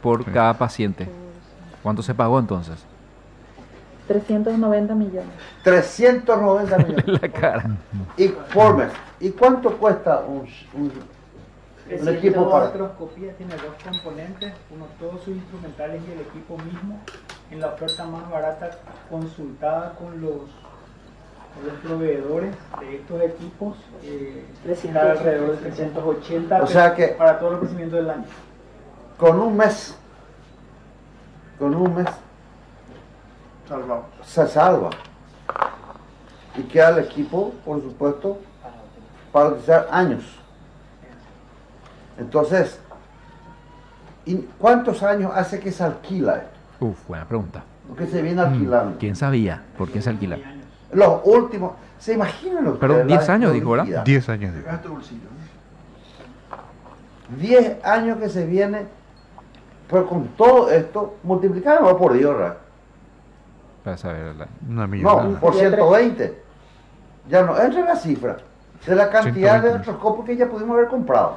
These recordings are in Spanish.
por Sí. cada paciente. ¿Cuánto se pagó entonces? 390 millones. 390 millones. La cara. Y por mes. ¿Y cuánto cuesta un equipo para? La artroscopía tiene dos componentes, uno todos sus instrumentales y el equipo mismo. En la oferta más barata, consultada con los proveedores de estos equipos, está alrededor de 380 O sea que para todo el crecimiento del año. con un mes Salvamos. se salva. Y queda el equipo, por supuesto, para utilizar años. Entonces, ¿y cuántos años hace que se alquila esto? Buena pregunta. Porque se viene alquilando. ¿Quién sabía por qué se alquila? Los últimos, ¿se imaginan ustedes? Pero 10 la años dijo, ¿verdad? publicidad? 10 años. Te gastas tu bolsillo. 10 años que se viene, pero con todo esto, multiplicado por Dios, ¿verdad? Para saber. Una No, millonada. por 120. Ya no entra en la cifra de la cantidad 120. de artroscopios que ya pudimos haber comprado.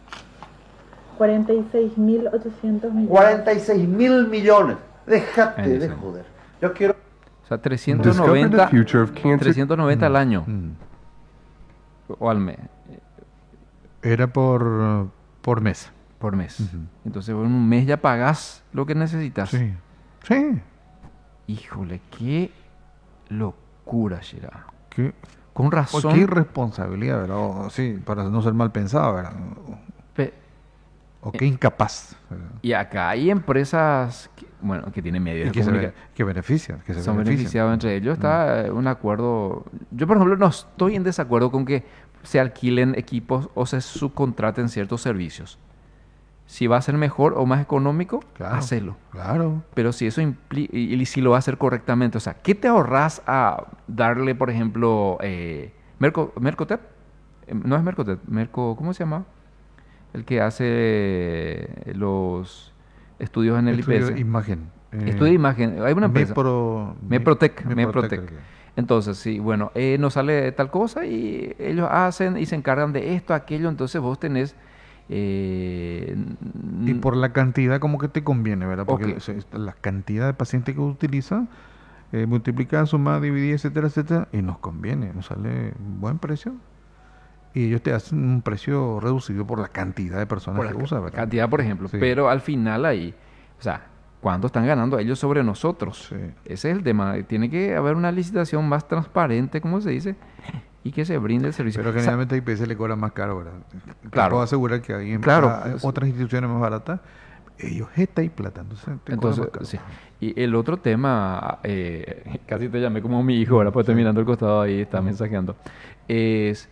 46.800 millones. 46 mil millones. Déjate Ahí de sí. joder. Yo quiero. O sea, Discover 390, the future of cancer. 390 al año. Mm. O al mes. Era por mes. Por mes. Ujú. Entonces, en un mes ya pagás lo que necesitas. Sí. Sí. Híjole, qué locura, Shira. Qué, Con qué razón. irresponsabilidad, ¿verdad? Sí, para no ser mal pensado, ¿verdad? pe- O qué incapaz, ¿verdad? Y acá hay empresas, que tienen medios Y de que, comunicación. que benefician, que se Son benefician. beneficiados entre ellos. Está un acuerdo. Yo, por ejemplo, no estoy en desacuerdo con que se alquilen equipos o se subcontraten ciertos servicios. Si va a ser mejor o más económico, Claro. hacelo. Claro. Pero si eso implica, y si lo va a hacer correctamente, o sea, ¿qué te ahorras a darle, por ejemplo, Mercotep? No es Mercotep, ¿cómo se llama? El que hace los estudios en el Estudio IPS. imagen. Estudio de imagen. Hay una empresa. Meprotec. Entonces, sí, bueno, nos sale tal cosa y ellos hacen y se encargan de esto, aquello, entonces vos tenés... Y por la cantidad como que te conviene, ¿verdad? Porque Ok. la cantidad de pacientes que utiliza, multiplicada, sumada, dividida, etcétera, etcétera, y nos conviene, nos sale un buen precio. Y ellos te hacen un precio reducido por la cantidad de personas por que la usan, ¿verdad? cantidad, por ejemplo. Sí. Pero al final ahí, o sea, ¿cuánto están ganando ellos sobre nosotros? Sí. Ese es el tema. Tiene que haber una licitación más transparente, como se dice, y que se brinde el servicio. Pero O sea, generalmente IPS le cobra más caro, ¿verdad? Te Claro. puedo asegurar que hay, Claro. hay otras instituciones más baratas, ellos jeta y plata, entonces te cobran entonces, más caro. sí. Y el otro tema, casi te llamé como mi hijo, ahora pues estoy mirando el costado ahí, está mensajeando, es,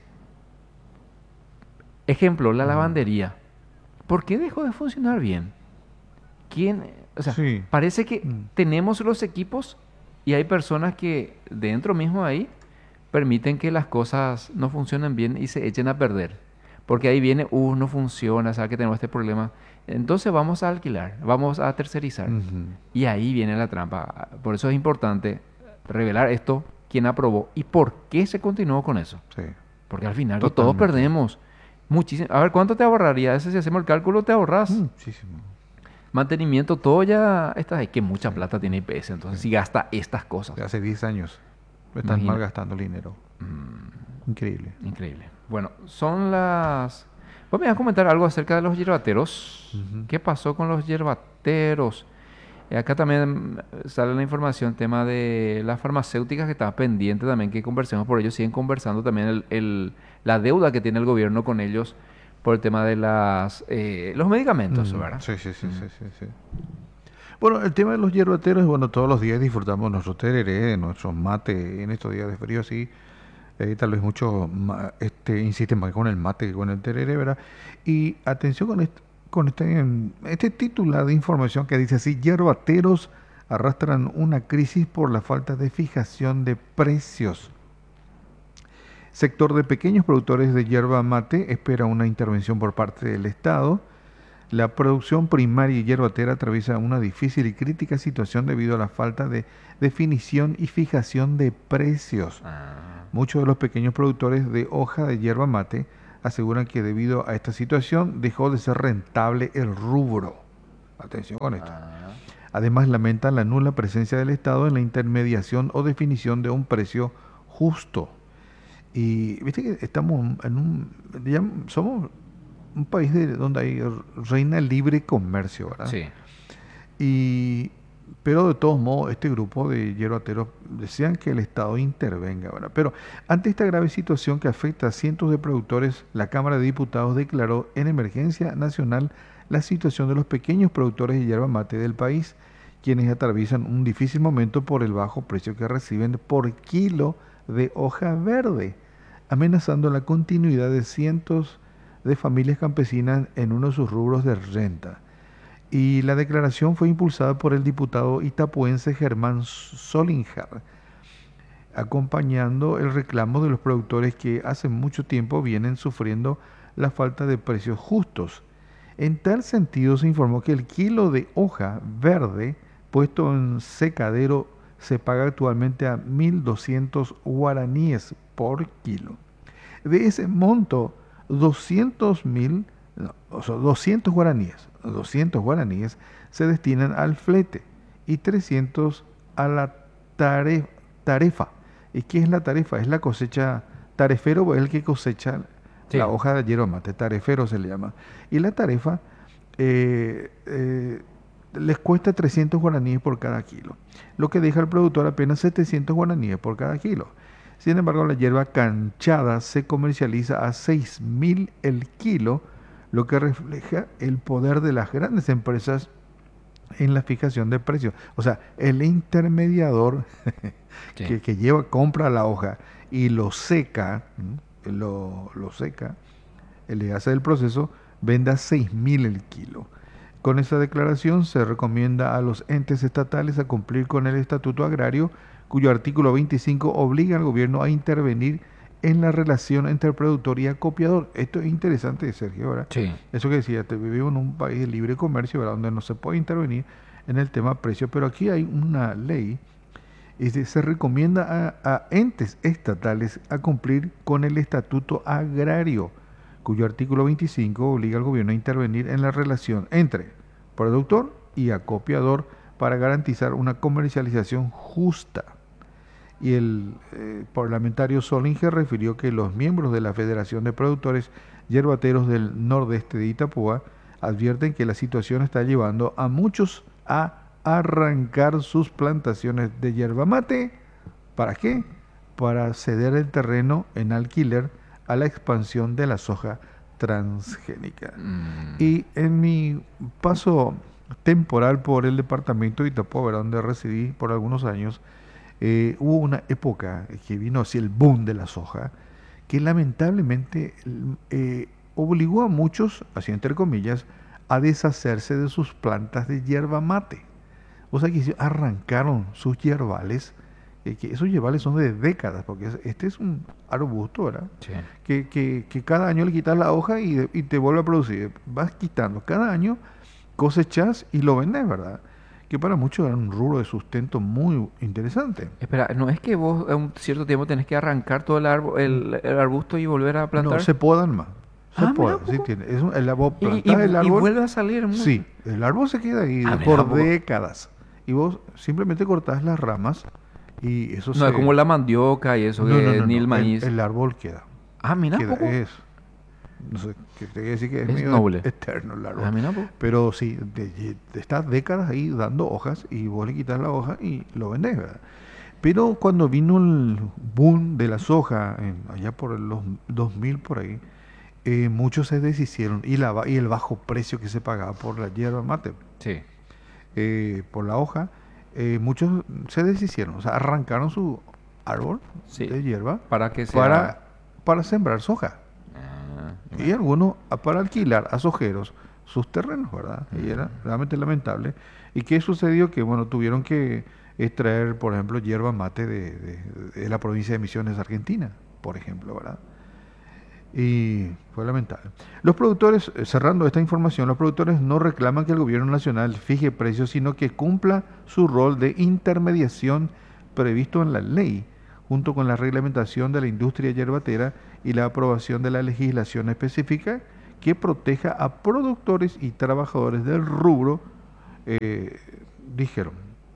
ejemplo, la lavandería. ¿Por qué dejó de funcionar bien? ¿Quién? O sea, Sí. parece que Mm. tenemos los equipos y hay personas que dentro mismo ahí permiten que las cosas no funcionen bien y se echen a perder. Porque ahí viene, no funciona, sabe que tenemos este problema. Entonces vamos a alquilar, vamos a tercerizar. Ujú. Y ahí viene la trampa. Por eso es importante revelar esto, quién aprobó y por qué se continuó con eso. Sí. Porque al final todos Totalmente. perdemos. Muchísimo. A ver, ¿cuánto te ahorraría? Ese, si hacemos el cálculo, te ahorras. Muchísimo. Mantenimiento, todo ya está. Es que mucha plata tiene IPS. Entonces, si gasta estas cosas. De hace 10 años están Imagina. malgastando el dinero. Increíble. Increíble. Bueno, son las... Vos me vas a comentar algo acerca de los yerbateros. Ujú. ¿Qué pasó con los yerbateros? Acá también sale la información, tema de las farmacéuticas que estaba pendiente también que conversemos por ellos. Siguen conversando también la deuda que tiene el gobierno con ellos por el tema de los medicamentos, ¿verdad? Sí, sí, sí, sí, sí, sí. Bueno, el tema de los hierbateros, bueno, todos los días disfrutamos nuestro tereré, nuestros mates en estos días de frío así. Tal vez muchos insisten más con el mate que con el tereré, ¿verdad? Y atención con este titular de información que dice así: hierbateros arrastran una crisis por la falta de fijación de precios. Sector de pequeños productores de yerba mate espera una intervención por parte del Estado. La producción primaria y yerbatera atraviesa una difícil y crítica situación debido a la falta de definición y fijación de precios. Muchos de los pequeños productores de hoja de yerba mate aseguran que debido a esta situación dejó de ser rentable el rubro. Atención con esto. Ah, Además, lamentan la nula presencia del Estado en la intermediación o definición de un precio justo. Y viste que estamos en somos un país donde hay reina el libre comercio, ¿verdad? sí. Y, pero de todos modos, este grupo de hierbateros desean que el Estado intervenga, ¿verdad? Pero ante esta grave situación que afecta a cientos de productores, la Cámara de Diputados declaró en emergencia nacional la situación de los pequeños productores de yerba mate del país, quienes atraviesan un difícil momento por el bajo precio que reciben por kilo de hoja verde, amenazando la continuidad de cientos de familias campesinas en uno de sus rubros de renta. Y la declaración fue impulsada por el diputado itapuense Germán Solinger, acompañando el reclamo de los productores que hace mucho tiempo vienen sufriendo la falta de precios justos. En tal sentido, se informó que el kilo de hoja verde puesto en secadero se paga actualmente a 1.200 guaraníes por kilo. De ese monto, 200 guaraníes se destinan al flete y 300 a la tarefa. ¿Y qué es la tarefa? Es la cosecha, tarefero es el que cosecha Sí. la hoja de yerba mate, tarefero se le llama. Y la tarefa les cuesta 300 guaraníes por cada kilo, lo que deja al productor apenas 700 guaraníes por cada kilo. Sin embargo, la hierba canchada se comercializa a 6.000 el kilo, lo que refleja el poder de las grandes empresas en la fijación de precios. O sea, el intermediador Sí. que compra la hoja y lo seca, lo seca, le hace el proceso, vende a 6.000 el kilo. Con esa declaración se recomienda a los entes estatales a cumplir con el Estatuto Agrario, cuyo artículo 25 obliga al gobierno a intervenir en la relación entre productor y acopiador. Esto es interesante, Sergio, ¿verdad? Sí. Eso que decía, vivimos en un país de libre comercio, ¿verdad? Donde no se puede intervenir en el tema precio, pero aquí hay una ley y se recomienda a entes estatales a cumplir con el Estatuto Agrario, cuyo artículo 25 obliga al gobierno a intervenir en la relación entre productor y acopiador para garantizar una comercialización justa. Y el parlamentario Solinger refirió que los miembros de la Federación de Productores Yerbateros del Nordeste de Itapúa advierten que la situación está llevando a muchos a arrancar sus plantaciones de yerba mate. ¿Para qué? Para ceder el terreno en alquiler a la expansión de la soja transgénica. Y en mi paso temporal por el departamento de Itapúa, donde residí por algunos años, hubo una época que vino así el boom de la soja, que lamentablemente obligó a muchos, así entre comillas, a deshacerse de sus plantas de yerba mate. O sea que arrancaron sus yerbales, que esos yerbales son de décadas, porque este es un arbusto, ¿verdad? Sí. Que cada año le quitas la hoja y te vuelve a producir. Vas quitando cada año, cosechas y lo vendes, ¿verdad? Que para muchos era un rubro de sustento muy interesante. Espera, ¿no es que vos a un cierto tiempo tenés que arrancar todo el arbusto y volver a plantar? No, se podan más. Se Ah, mira poda, un sí poco. tiene. Vos Y, plantás el y árbol. vuelve a salir. Sí, el árbol se queda ahí Ah, mira por un poco. décadas. Y vos simplemente cortás las ramas y eso No es como la mandioca y eso, ni el maíz. El árbol queda. Ah, mira, Queda, poco. no sé, que te voy a decir que es Es medio noble. eterno el árbol. Ah, mira, poco. Pero sí, estás décadas ahí dando hojas y vos le quitas la hoja y lo vendés, ¿verdad? Pero cuando vino el boom de la soja, allá por los 2000 por ahí, muchos se deshicieron y el bajo precio que se pagaba por la yerba mate, Sí. por la hoja, muchos se deshicieron, o sea, arrancaron su árbol Sí. de hierba Para que sea... para sembrar soja. Ah, Y algunos para alquilar a sojeros sus terrenos, ¿verdad? Y era realmente lamentable. ¿Y qué sucedió? Que, bueno, tuvieron que extraer, por ejemplo, yerba mate de la provincia de Misiones, Argentina, por ejemplo, ¿verdad? Y fue lamentable. Los productores, cerrando esta información, los productores no reclaman que el gobierno nacional fije precios, sino que cumpla su rol de intermediación previsto en la ley, junto con la reglamentación de la industria yerbatera y la aprobación de la legislación específica que proteja a productores y trabajadores del rubro dijeron,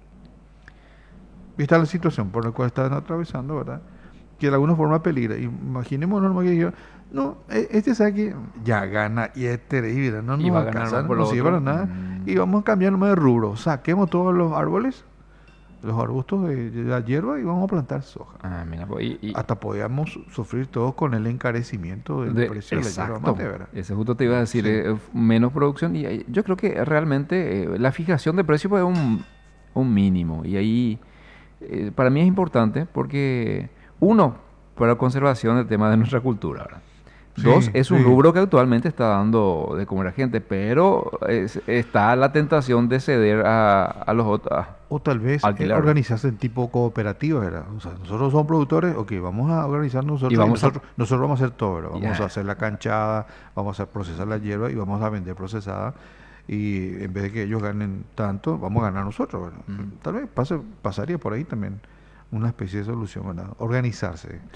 vista la situación por la cual están atravesando, ¿verdad? Que de alguna forma peligra. Imaginémonos nomás que dijeron, no, este sabe que ya gana y es terrible, no Y nos va va a a ganar alcanzar, por no lo sirve para otro. nada, y vamos a cambiar nomás de rubro, saquemos todos los árboles, los arbustos de la hierba y vamos a plantar soja. Ah, mira, pues, Hasta podíamos sufrir todos con el encarecimiento del precio de la hierba exacto. mate, ¿verdad? Eso justo te iba a decir, Sí. menos producción y yo creo que realmente la fijación de precio es un mínimo y ahí para mí es importante porque uno, para conservación del tema de nuestra cultura, ¿verdad? Dos, Sí, es un sí. rubro que actualmente está dando de comer a gente, pero está la tentación de ceder a los otros. O tal vez Alquilar. organizarse en tipo cooperativa, ¿verdad? O sea, nosotros somos productores, ok, vamos a organizarnos nosotros Y vamos a- nosotros vamos a hacer todo, ¿verdad? Vamos Ya. a hacer la canchada, vamos a procesar la hierba y vamos a vender procesada. Y en vez de que ellos ganen tanto, vamos a ganar nosotros, ¿verdad? Tal vez pasaría por ahí también una especie de solución, ¿verdad? Organizarse. Sí.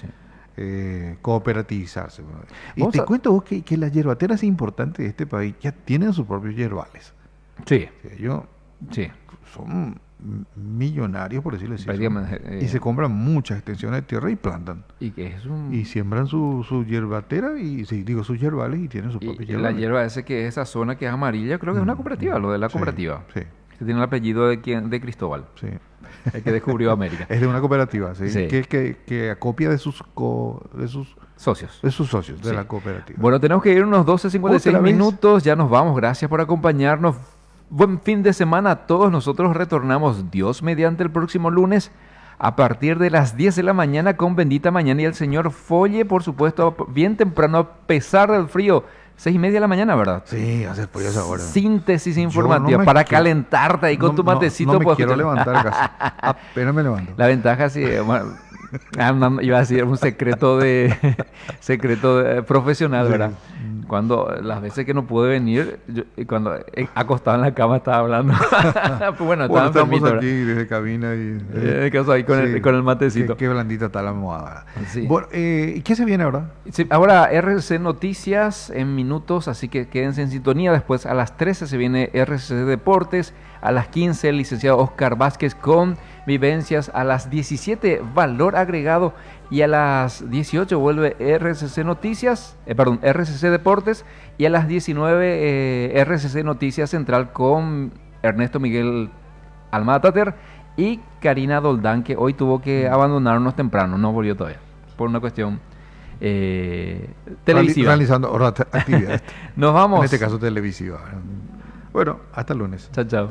Cooperativizarse, ¿verdad? Y Vamos te a- cuento vos que las hierbateras importantes de este país ya tienen sus propios yerbales. Sí, Ellos sí. son millonarios, por decirlo así. Prácticamente, Y se compran muchas extensiones de tierra y plantan. Y que es un... Y siembran su hierbatera y, sí, digo, sus yerbales y tienen sus propios Y la yerbales. hierba ese que es esa zona que es amarilla, creo que es una cooperativa, lo de la Sí, cooperativa. Sí, Que tiene el apellido de quién, de Cristóbal, sí. el que descubrió América. Es de una cooperativa, sí. Sí. Que acopia de sus Socios. socios de Sí. la cooperativa. Bueno, tenemos que ir unos 12:56 ¿Otra vez? minutos, ya nos vamos, gracias por acompañarnos. Buen fin de semana a todos, nosotros retornamos Dios mediante el próximo lunes a partir de las 10 de la mañana con Bendita Mañana y el Señor Folle, por supuesto, bien temprano a pesar del frío, 6:30 de la mañana, ¿verdad? Sí, hace frío esa hora. Síntesis Yo informativa no me para quiero- calentarte ahí con tu matecito. No me pues, quiero escuchar. levantar casi. Apenas me levanto. La ventaja sí, bueno, no, iba a decir un secreto profesional, Sí. ¿verdad? Cuando las veces que no pude venir, y cuando acostado en la cama estaba hablando. Pues bueno, estaba Bueno, estamos enfermito, aquí ¿verdad? desde cabina y... En el caso ahí con el matecito. Qué blandita está la almohada. Sí. Bueno, ¿y qué se viene ahora? Sí, ahora RCC Noticias en minutos, así que quédense en sintonía. Después a las 13 se viene RCC Deportes, a las 15 el licenciado Oscar Vázquez con Vivencias, a las 17 Valor Agregado y a las 18 vuelve RCC Noticias, RCC Deportes y a las 19 RCC Noticias Central con Ernesto Miguel Almada Tater y Karina Doldán, que hoy tuvo que abandonarnos temprano, no volvió todavía, por una cuestión televisiva. Realizando actividades. Nos vamos. En este caso televisiva. Bueno, hasta el lunes. Chao, chao.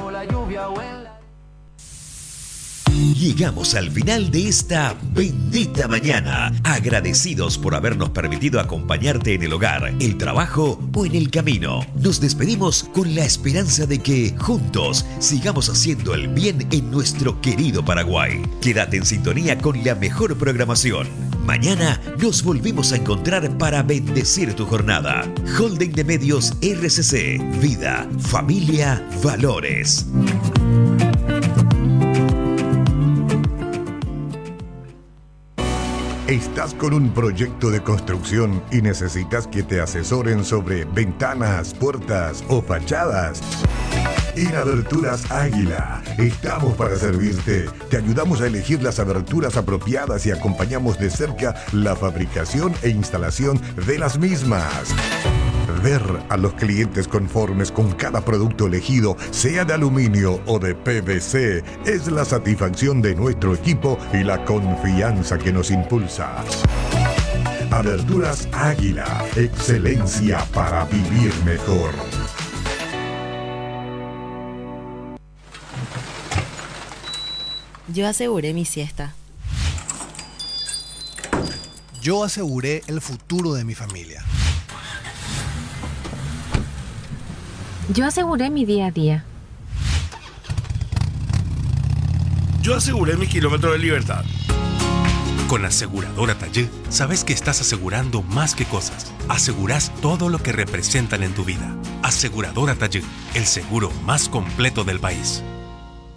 Llegamos al final de esta bendita mañana, agradecidos por habernos permitido acompañarte en el hogar, el trabajo o en el camino. Nos despedimos con la esperanza de que juntos sigamos haciendo el bien en nuestro querido Paraguay. Quédate en sintonía con la mejor programación. Mañana nos volvemos a encontrar para bendecir tu jornada. Holding de Medios RCC, Vida, Familia, Valores. ¿Estás con un proyecto de construcción y necesitas que te asesoren sobre ventanas, puertas o fachadas? En Aberturas Águila estamos para servirte. Te ayudamos a elegir las aberturas apropiadas y acompañamos de cerca la fabricación e instalación de las mismas. Ver a los clientes conformes con cada producto elegido, sea de aluminio o de PVC, es la satisfacción de nuestro equipo y la confianza que nos impulsa. Aberturas Águila, excelencia para vivir mejor. Yo aseguré mi siesta. Yo aseguré el futuro de mi familia. Yo aseguré mi día a día. Yo aseguré mi kilómetro de libertad. Con Aseguradora Taller, sabes que estás asegurando más que cosas. Asegurás todo lo que representan en tu vida. Aseguradora Taller, el seguro más completo del país.